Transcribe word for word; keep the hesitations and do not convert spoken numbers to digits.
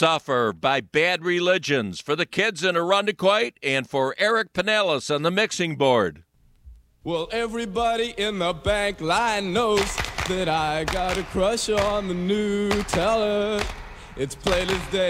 Suffer by Bad Religions for the kids in Arundequite and for Eric Pinellas on the mixing board. Well, everybody in the bank line knows that I got a crush on the new teller. It's Playlist Day.